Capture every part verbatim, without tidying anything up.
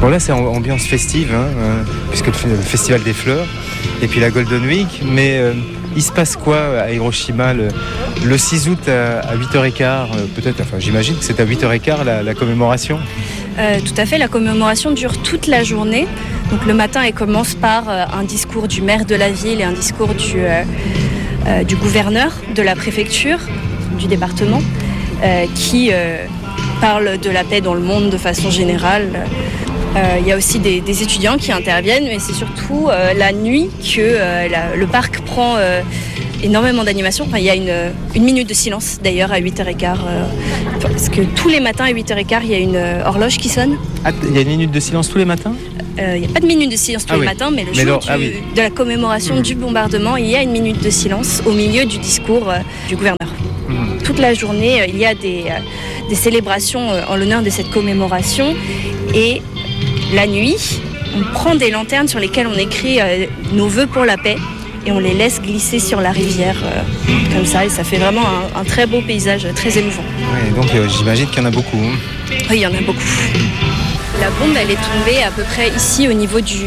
Bon là c'est ambiance festive, hein, euh, puisque le festival des fleurs, et puis la Golden Week, mais euh, il se passe quoi à Hiroshima le, le six août à, à huit heures quinze, euh, peut-être, enfin j'imagine que c'est à huit heures quinze la, la commémoration. Euh, tout à fait, la commémoration dure toute la journée. Donc le matin, elle commence par euh, un discours du maire de la ville et un discours du, euh, euh, du gouverneur de la préfecture, du département, euh, qui euh, parle de la paix dans le monde de façon générale. Il euh, y a aussi des, des étudiants qui interviennent, mais c'est surtout euh, la nuit que euh, la, le parc prend euh, énormément d'animations. Enfin, il y a une, une minute de silence d'ailleurs à huit heures quinze, euh, parce que tous les matins à huit heures quinze, il y a une euh, horloge qui sonne. Ah, il y a une minute de silence tous les matins ? Il euh, n'y a pas de minute de silence tous ah les oui. matins, mais le mais jour alors, du, ah oui. de la commémoration mmh. du bombardement, il y a une minute de silence au milieu du discours euh, du gouverneur. Mmh. Toute la journée, euh, il y a des, euh, des célébrations euh, en l'honneur de cette commémoration, et la nuit, on prend des lanternes sur lesquelles on écrit euh, nos vœux pour la paix et on les laisse glisser sur la rivière euh, comme ça, et ça fait vraiment un, un très beau paysage, très émouvant. Ouais, donc euh, j'imagine qu'il y en a beaucoup. Hein. Oui, il y en a beaucoup. La bombe, elle est tombée à peu près ici au niveau du,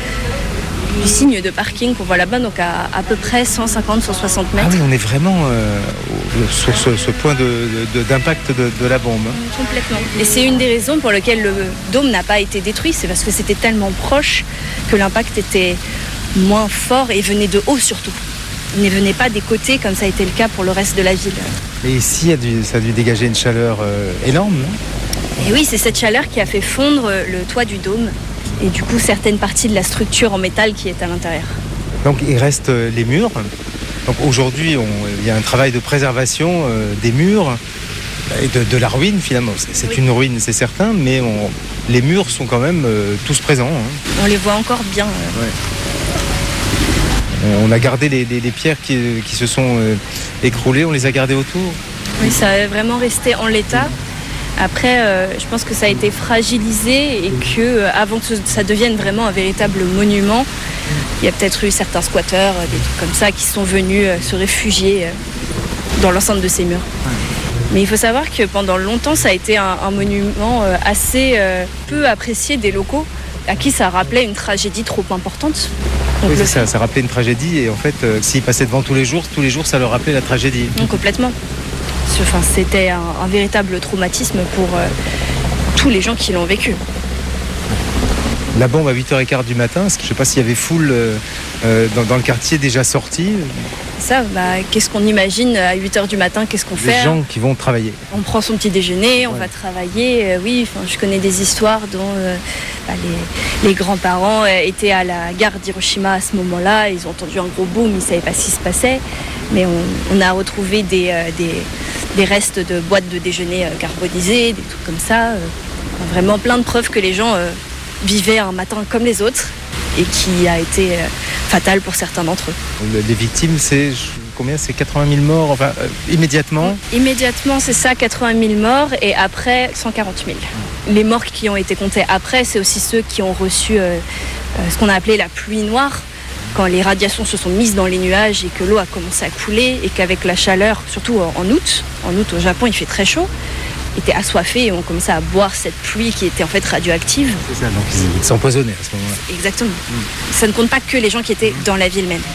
du signe de parking qu'on voit là-bas, donc à à peu près cent cinquante à cent soixante mètres. Ah oui, on est vraiment euh, sur ce, ce point de, de, d'impact de, de la bombe. Complètement. Et c'est une des raisons pour lesquelles le dôme n'a pas été détruit, c'est parce que c'était tellement proche que l'impact était moins fort et venait de haut surtout. Il ne venait pas des côtés comme ça a été le cas pour le reste de la ville. Et ici, ça a dû dégager une chaleur euh, énorme, non ? Et oui, c'est cette chaleur qui a fait fondre le toit du dôme et du coup certaines parties de la structure en métal qui est à l'intérieur. Donc il reste les murs. Donc aujourd'hui, on, il y a un travail de préservation euh, des murs et de, de la ruine finalement. C'est, c'est oui. une ruine, c'est certain, mais on, les murs sont quand même euh, tous présents. Hein. On les voit encore bien. Euh... Ouais. On a gardé les, les, les pierres qui, qui se sont euh, écroulées, on les a gardées autour. Oui, ça a vraiment resté en l'état. Après, euh, je pense que ça a été fragilisé et que, euh, avant que ça devienne vraiment un véritable monument, il y a peut-être eu certains squatteurs, euh, des trucs comme ça, qui sont venus euh, se réfugier euh, dans l'enceinte de ces murs. Ouais. Mais il faut savoir que pendant longtemps, ça a été un, un monument euh, assez euh, peu apprécié des locaux, à qui ça rappelait une tragédie trop importante. Donc oui, c'est ça, ça rappelait une tragédie, et en fait, euh, s'ils passaient devant tous les jours, tous les jours, ça leur rappelait la tragédie. Donc, complètement. Enfin, c'était un, un véritable traumatisme pour euh, tous les gens qui l'ont vécu. La bombe à huit heures quinze du matin, je ne sais pas s'il y avait foule euh, euh, dans, dans le quartier déjà sortie. Ça, bah, qu'est-ce qu'on imagine à huit heures du matin, qu'est-ce qu'on les fait ? Les gens qui vont travailler. On prend son petit déjeuner, on ouais. va travailler. Euh, oui, je connais des histoires dont euh, bah, les, les grands-parents euh, étaient à la gare d'Hiroshima à ce moment-là. Ils ont entendu un gros boom, ils ne savaient pas ce qui se passait. Mais on, on a retrouvé des, euh, des, des restes de boîtes de déjeuner euh, carbonisées, des trucs comme ça. Euh, vraiment plein de preuves que les gens euh, vivaient un matin comme les autres et qui a été euh, fatal pour certains d'entre eux. Les victimes, c'est combien ? C'est quatre-vingt mille morts, enfin, euh, immédiatement ? Immédiatement, c'est ça, quatre-vingt mille morts, et après, cent quarante mille. Les morts qui ont été comptés après, c'est aussi ceux qui ont reçu euh, euh, ce qu'on a appelé la pluie noire, quand les radiations se sont mises dans les nuages et que l'eau a commencé à couler, et qu'avec la chaleur, surtout en août, en août au Japon, il fait très chaud, étaient assoiffés et ont commencé à boire cette pluie qui était en fait radioactive. C'est ça, donc ils s'empoisonnaient à ce moment-là. Exactement. Mmh. Ça ne compte pas que les gens qui étaient dans la ville même.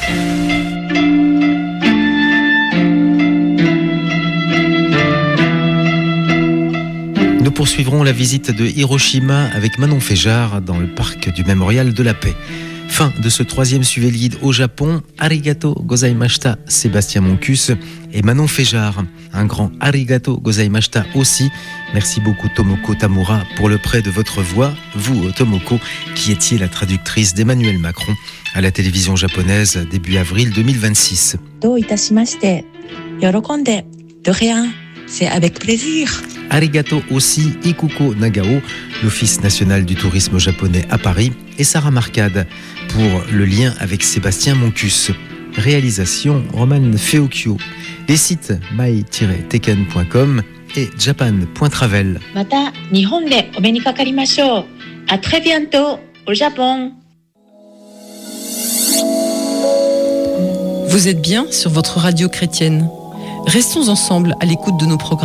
Nous poursuivrons la visite de Hiroshima avec Manon Féjard dans le parc du Mémorial de la Paix. Fin de ce troisième Suivi-Lead au Japon. Arigato gozaimashita, Sébastien Moncus et Manon Féjard. Un grand arigato gozaimashita aussi. Merci beaucoup Tomoko Tamura pour le prêt de votre voix. Vous, Tomoko, qui étiez la traductrice d'Emmanuel Macron à la télévision japonaise début avril deux mille vingt-six. De rien, c'est avec plaisir. Arigato aussi Ikuko Nagao, l'Office national du tourisme japonais à Paris, et Sarah Marcade pour le lien avec Sébastien Moncus. Réalisation Roman Feokyo. Les sites mai tiret teken point com et japan point travel. Mata Nihon de o meni kakarimashou. À très bientôt au Japon. Vous êtes bien sur votre radio chrétienne. Restons ensemble à l'écoute de nos programmes.